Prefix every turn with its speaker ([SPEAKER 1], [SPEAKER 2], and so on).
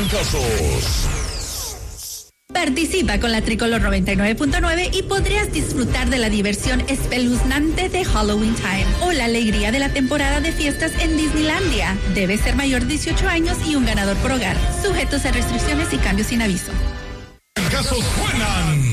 [SPEAKER 1] trancazos.
[SPEAKER 2] Participa con la Tricolor 99.9 y podrías disfrutar de la diversión espeluznante de Halloween Time o la alegría de la temporada de fiestas en Disneylandia. Debe ser mayor de 18 años y un ganador por hogar. Sujetos a restricciones y cambios sin aviso.
[SPEAKER 1] Trancazos suenan